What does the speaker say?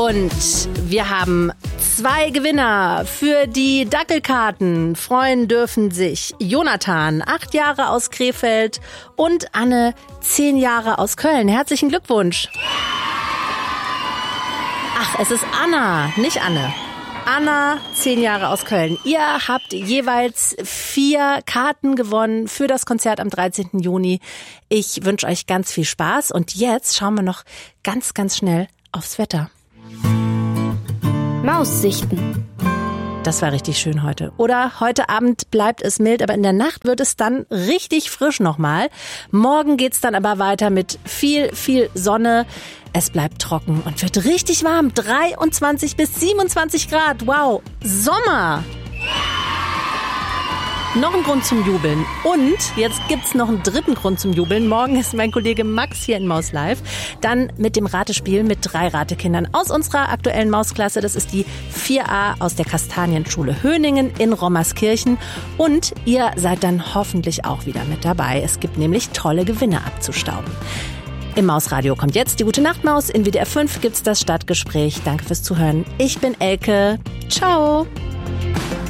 Und wir haben 2 Gewinner für die Dackelkarten. Freuen dürfen sich Jonathan, 8 Jahre aus Krefeld, und Anne, 10 Jahre aus Köln. Herzlichen Glückwunsch. Ach, es ist Anna, nicht Anne. Anna, 10 Jahre aus Köln. Ihr habt jeweils 4 Karten gewonnen für das Konzert am 13. Juni. Ich wünsche euch ganz viel Spaß. Und jetzt schauen wir noch ganz, ganz schnell aufs Wetter. Maussichten. Das war richtig schön heute. Oder heute Abend bleibt es mild, aber in der Nacht wird es dann richtig frisch nochmal. Morgen geht's dann aber weiter mit viel, viel Sonne. Es bleibt trocken und wird richtig warm. 23 bis 27 Grad. Wow, Sommer! Noch ein Grund zum Jubeln. Und jetzt gibt's noch einen dritten Grund zum Jubeln. Morgen ist mein Kollege Max hier in Maus Live. Dann mit dem Ratespiel mit 3 Ratekindern aus unserer aktuellen Mausklasse. Das ist die 4a aus der Kastanienschule Höningen in Rommerskirchen. Und ihr seid dann hoffentlich auch wieder mit dabei. Es gibt nämlich tolle Gewinne abzustauben. Im Mausradio kommt jetzt die Gute Nacht Maus. In WDR 5 gibt's das Stadtgespräch. Danke fürs Zuhören. Ich bin Elke. Ciao.